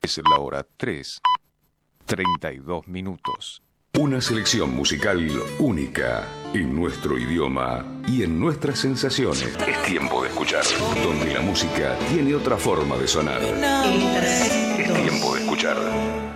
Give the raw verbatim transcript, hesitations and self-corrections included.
Es la hora tres, treinta y dos minutos. Una selección musical única en nuestro idioma y en nuestras sensaciones. Es tiempo de escuchar, donde la música tiene otra forma de sonar. Es tiempo de escuchar.